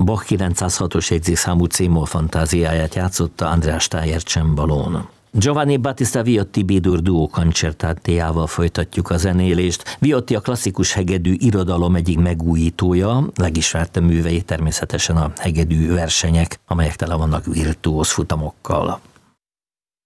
Bach 906-os jegyzékszámú C-moll fantáziáját játszotta Andrea Steyer csembalón. Giovanni Battista Viotti B-dur duó koncertátéjával folytatjuk a zenélést. Viotti a klasszikus hegedű irodalom egyik megújítója, legismertebb művei természetesen a hegedű versenyek, amelyek tele vannak virtuóz futamokkal.